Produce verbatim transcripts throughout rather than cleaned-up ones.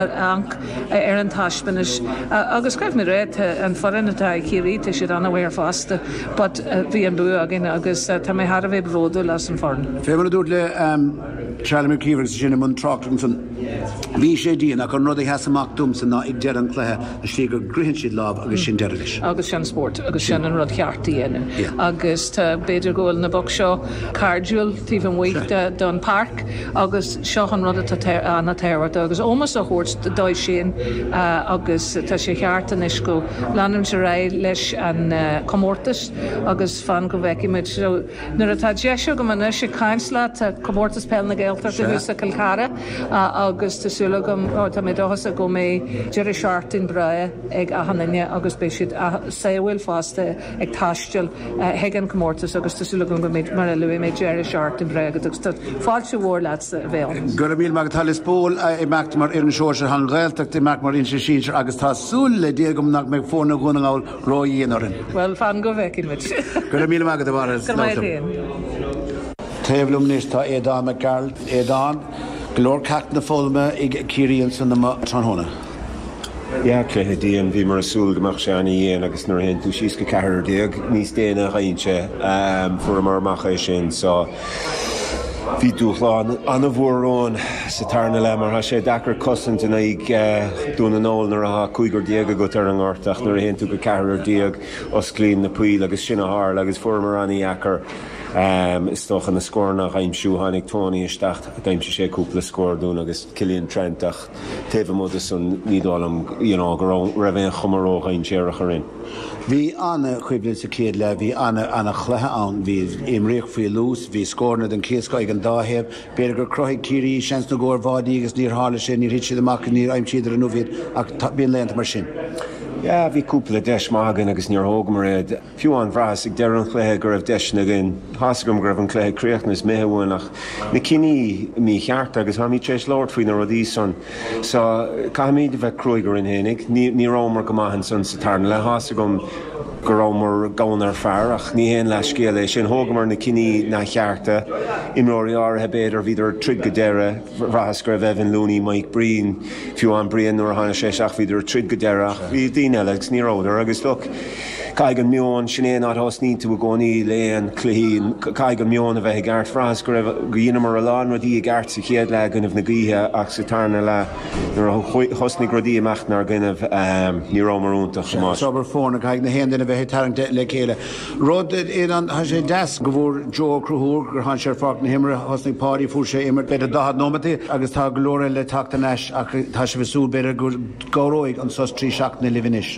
Ank ar an taispanis agus greibh mi réit an forinatá círí te sé an bhar fásta, but bhí an bu agin agus tá mé har a bheith bródú las an forn. Fé mar dúirt le Charlie McKeever sinna mun Trachtamson. Bhí sé díana ach an rud heas amach dumsa ná ag dear an chluthe a sé gur grihann siad láb agus sin deir leis. Agus sin sport agus sin an rud chearttaí dhéanam. Agus tá beidir ggóil na bog seo cardúil tíh an mhuicht don park agus seo an rud anna téhart agus ómas a chót dóid sin agus tá sé cheartan is go lanam se ra leis an commórtas agus fan go bhheiciimiid nuair atá deisio go man sé caiinsla tá commórtas pell na Gaeltacht a hús a Kilcara agus tásúla go tá mé dochas a go mé Jerry Shartin brae ag a hanine agus béisiid a saohfuil fásta ag taisteil hegan commórtas agus tásúla go méid mar a luí mé Jerry Shartin brae agus fáilte bhór leat bhéil. Gur mí mag tal is ból i mecht mar ar an seoir han Gaeltacht i meach mar in sé síir agus tá súil le déagam nach méid fórna gúnaáil roiíonarin. Well fan go bhheiciimiid. Gur mí magad a bhar. Gur mai réon. Téblum níos tá Éadán me Carl Éadán glór cecht na fólme ag círíonn san na tróna. Ja, cléthe díon bhí mar asúil goach sé anna dhéana agus nuair hen tú síos go ceathir déag níos déana chainte fuair mar macha sin so bhí dúchláán anna bhórrón sa tarna le mar ha sé dachar cosint in ag dúna nóil nar a chuigur déag a go ar an gáirteach nuair hen tú go ceathir déag os clín na puil agus sin athir agus fuair mar anna achar Um, is toch an na scórnach aimimsú hánig Tony isteach a daimse sé cúpla scór dún agus Cillian Trentach taobh mód san nídálam you know, go ra bhéon chumaróch aon séireach arin. Bhí anna chuibblin sa céad le bhí anna anna chluthe ann bhí imréoch faoi lús, bhí scórna den céascáig an dáhéab, beidir gur croigh círí seans na ggóir bhádaí agus níor hála sin níor hitse amach níor aimimsíidir an uhéad ach bíon leanta mar sin. Ja, bhí cúpla deis mágan agus níor thógamar réad. Fiú an bhrás ag deir an chluthe gur raibh deisna gin hasagam gur raibh an chluthe críochnas méthehúnach. Na cinní mí cheart agus ha mí tréis Lord faoin na rodí son. So ca míad bheith cruigur in hénig, ní rómar go maithan son sa tarna le hasagam go rómar gáin ar fearr ach ní héon leis scéala sin thógamar na cinní na chearta imróí áirithe beidir bhíidir trid go deire bhrás gur bheith an lúnaí Mike Breen fiú an Brian nuair tháina sé seach bhíidir trid go deire ach bhí daoine agus ní róidir agus look caiig an mion sin é ná thosní tú a gcónaí léon cluín caiig an mion a bheith gart frás go raibh go dhéanam mar a lán rodí a gart sa chéad le ganmh na gaothe ach sa tarna le nuair thosnig rodí amachnar ganmh ní rómarúntaach má. Sobar fórna caiig na héanana bheith taranta le chéile. Rud éan ha sé des go bhór Joe Cruthúr gur han sé fág na himre thosnig páí fú sé immer beidir dahad nómatí agus tá glóra le tachtanéis ach tá sé bhsú beidir gur gáróig an sos trí seach na livinis.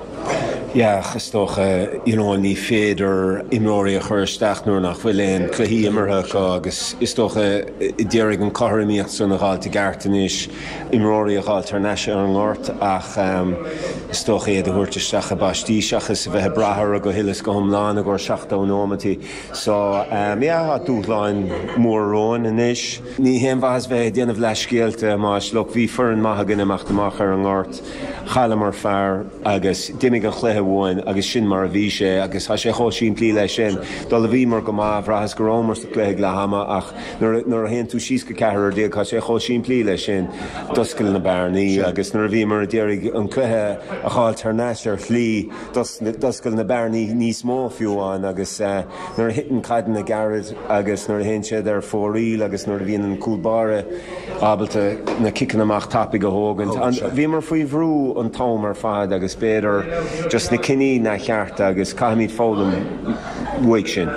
Ja, gestoch uh, you know, ní féidir imróí a chuirsteach nuair nach bhfuil éon cluichí imirthe agus is toch uh, déirigh an choirimíocht san na gáilte gartanis imróí a gáiltar neise ar an gáirt ach um, is toch éad a thuirteisteach a bastí seachas a bheith brathir a go hilas go thomláin a gur seachtá nómatí. So um, yeah, a dúchláin mór róin inis. Ní héon bhas bheith déanamh leis scéalte más loch bhí fur an maithe gin amachtamach ar an gáirt chaile mar fearr agus dimig an chléthe bháin agus sin mar a bhí sé agus ha sé chóisín plí lei sin dul a bhí mar go má bhrachas go rómar sa cléigh le hama ach nuair a héon tú síos go ceathir déag ha sé chóisín plí lei sin doscail na bearnaí agus nuair a bhí mar a déirigh an cluthe a cháil tarnéis ar chlí doscail na bearnaí níos mó fiúáin agus nuair a hitan caidan na garad agus nuair a héon siad ar fóríl agus nuair a bhíon an cúlbáre ábalta na kickan amach tapig go hógant. Bhí mar faoi bhrú an tám ar fad agus beidir just na cinní na cheart agus caiimiid fólam uig sin.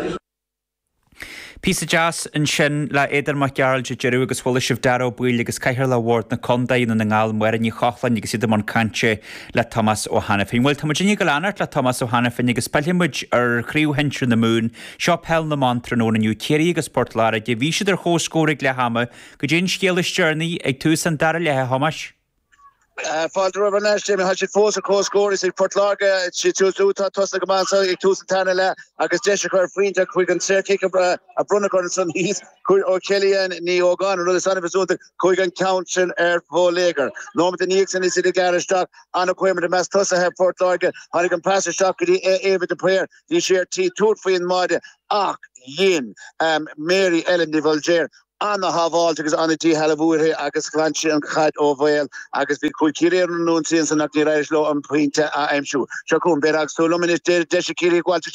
Písa jazz an sin le éidir mar gearil de jeú agus bhfuil sibh daró buil agus caiithir le bhórt na condaíon na ngáil muir ní chochlainn agus iad man cante le Thomas ó Hannafin. Bhfuil tamidine go leanart le Thomas ó Hannafin agus peilimiid ar chríú hentre na mún, seo pell na mantra nó naniu céirí agus portlára de bhí siad ar chóscóraigh le hama go dén scéalas journey ag tú san dar lethe hamas. Fáilte roimh neis Jimmy ha siad fós a cóscóir is ag Portlága si túúta tosna go mása ag túsan tána le agus de chuir faointe chuig an sé kick a brunna chu san híos chuir ó Cillian ní ógáin ru sanna bhúnta chuig an count sin ar bhólégar. Nómata níag san is idir garisteach anna chuimar de meas tosa he Portlága hánig an passasteach go dtí éh de prayer dí sé tí túr faoin máide ach dhéon Mary Ellen de Volger an haval agus an tí hallúir agus glanse an chaid óhil agus bhí chuig ciréan nún sin san nach ní rééis lo an puinte a aimimsú. Seún beag Solomon is de de cií gháilte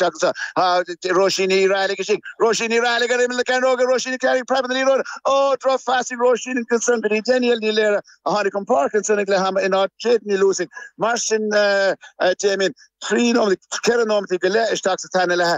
Rosinní ráige sin Rosinní ráige im le canróga Rosinní ceir prebanní ro ó dro fastí Rosin an consun í Daniel ní léire a hánig an Parkinson le ha in á ní lúsing mar sin Jamin trí ceanómtí go le isteach sa tainna lethe.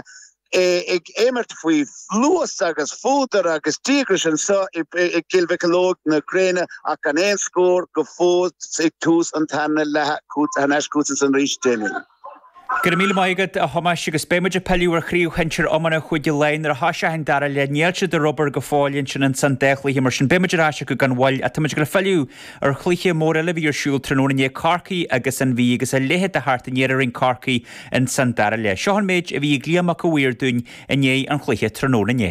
ag émert faoi fluas agus fúdar agus tígris an sa ag gilbhelóg na Gréine ach an éon scór go fód ag tús an tanna lethe an eiscútas an rís déine. Gur míle maigad a thomas agus béimeid peúar chríú hentir omana chuide lein ar hasise hen dar le níilte de Robert go fáilinn sin an san dechlaí mar sin béimeid ráise go gan bhil a tuid go feú ar chluiche mór eile bhí ar siúil tróna ní carcaí agus an bhí agus a léhead a hart anéar in carcaí in san dar le. Seán méid a bhí gliamach go bhíir dún iné an chluiche tróna ní.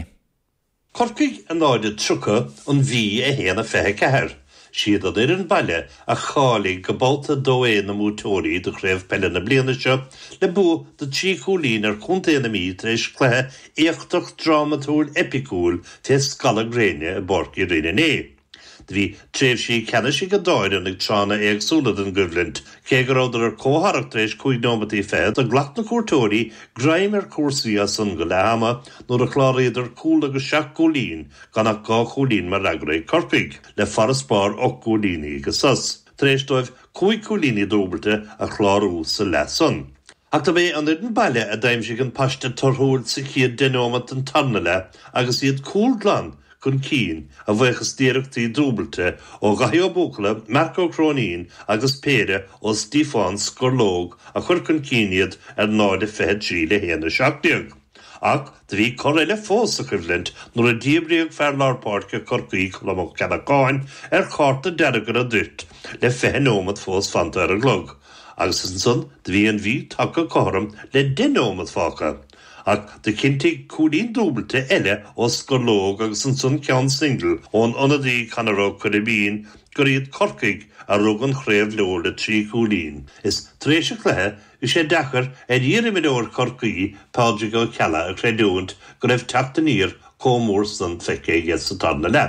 Corcaí an náide trucha an bhí a héana fethe ceair. Siad an irin baile a chálaigh go bolta dóé na mútóirí do chréibh pelle na blianaise le bú de trí cholín ar chuntaína mí éis chluthe éachtach dramatúil epicúil te scala Gréine a borci rinne né. Dví tréf sí cenne sí go dáirin ag trána éagsúlad an Gurlint, cé go ráidir ar cóharachtaréis chuig nómatí fed a glach na cuairtóirí graim ar cuasaí a san go lehama nuair a chláraíad ar cúl agus seach cholín gan ach gá cholín mar agraigh Corcaigh le faraspár och cholíní go sus. Tréis dóibh chuig cholíní dóbalte a chlárú sa le son. Ach tá bé an irin baile a daimsigh an paiste torthúil sa chiad denómat an tarna le agus iad cúl glan chun cín a bhfuchas díireachtaí dúbalte ó gathío búcla Marco Cronín agus péire ó Stefán Scorlóg a chur chun cíniad ar náide fed trí le héana seachtaíoch. Ach de bhí chor eile fós a Gurlint nuair a díobríoh fear lápáirce Corcaigh chlamach ceannaáin ar cháta deagar a duit le fehanómad fós fanta ar a glog. Agus an son de bhí an bhí take chom le denómad fácha. Ach de cinntigh cúlín dúbalte eile ó Scorlóg agus an son ceann single ón onadaí Canará Caribbean gur iad Corcaigh a rug an chréibh leor le trí cúlín. Is tréise chluthe is sé dachar ar dhéirí milliór Corcaigh páide go cealla a creidúint go raibh teachtaníir cómór san feice sa tarna le.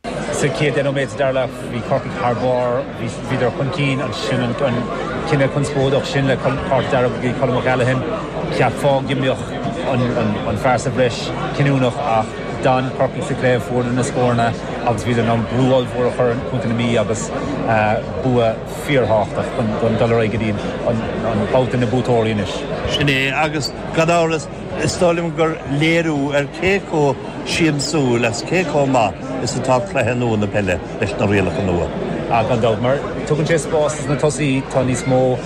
Sa céad denóméid darla bhí Corcaigh Harbour, bhí idir chun cín an sin an cinenne chun spódach sin le páirt darab í Colmach Ealahin ceap fág gimbeoch an fearsa bhreis cinúnach ach dan Corcaigh sa cléibh fuair na scórna agus bhí an brúáil fuair a chur chunta na mí agus bua fíorthachtach chun dulraigh go dtíon an bouta na bútóirín is. Sinné agus gadáras is stálim gur léirú ar cécó siamsú les cécó má is an tá chluthe nua na pelle leis na rialacha nua. A gan dóibh mar tugann sé spás na tosaí tá níos mó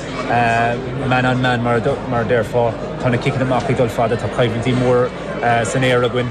man an man mar mar therefore tána cicin amach i dul fada tá caimhintí mór san éar a gcuin.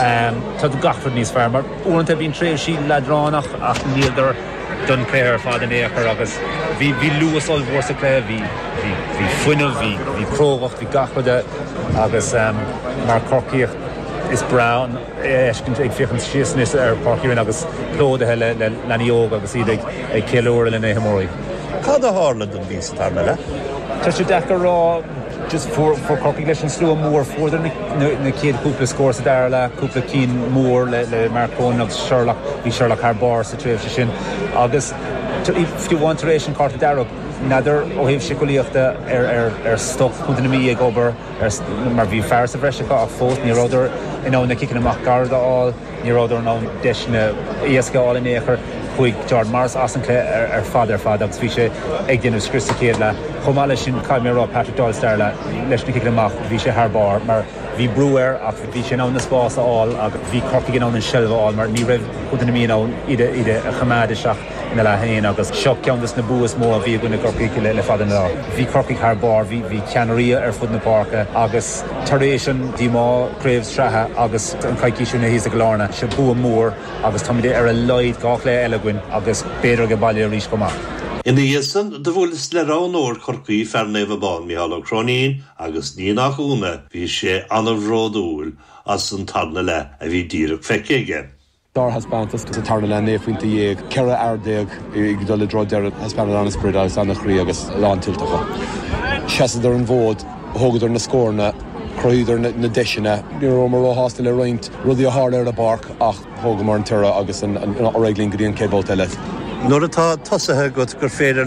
Tá gachford níos fearr mar uanta bhín tréir sí ledránach ach níidir don cléir fada néachar agus bhí bhí luasol mhór sa cléir bhí bhí fuineh hí bhí próhacht bhí gachforde agus mar Corcaigh is brown éiscin ag fiochan siasnis ar Corcaigh agus plódathe le leníog agus iad ag céúir le na hamóí. Cad a hála don bhí sa tarna le? Tá sé dechar rá just for for Corcaigh leis an slú mór fórdar na céad cúpla scór sa dar le cúpla cín mór le le Marcón agus Sherlock bhí Sherlock Harbour sa tréimh sin agus fiúhaintaréis an carta darab nadidir ó héobh sicolaíochta ar ar ar stoch chunta na mí ag obair mar bhí fearr sa bhreise a fós ní ráidir in ón na cicin amach gardaáil ní ráidir ná deis na éascaáil in éair chuig George Mars as an clé ar fad ar fad agus bhí sé ag déanamh scrista céad le chomáile sin caiimrá Patrick Doyle Star le leis na cicin amach bhí sé Harbour mar bhí breúir ach bhí sé ná na spásaáil agus bhí Corcaigh ná an silbháil mar ní raibh chunta na mí ná ide ide a chamáide seach na le hain agus seo ceantas na buas mó a bhí gona Corcaigh le le fad an lá. Bhí Corcaigh Harbour, bhí bhí ceannaria ar fud na parca agus taréis an dímá craobh strathe agus an caiiciisiú na híos a glána se bua mór agus táidé ar a leid gach le eilegain agus béidir go bailí a rís gomach. Ina dhéasan de bhfuil le ránóir Corcaigh fearnéamh bán Micheál Cronín agus ní nach úna bhí sé anmhródúil as an tarna le a bhí díreach feiceige. Dar has bantas go tarna le néfuinte dhéag ceara ardéag i go dul le dro dead has ban an spirit agus anna chrí agus lán tiltacha. Cheasadar an bhód thugadidir na scórna croidir na deisina ní mar ó hástal le roiint rudí a háir ar a barc ach thóga mar an tura agus an réglín go dtíon cébal eile. Nuair atá tosathe go gur féidir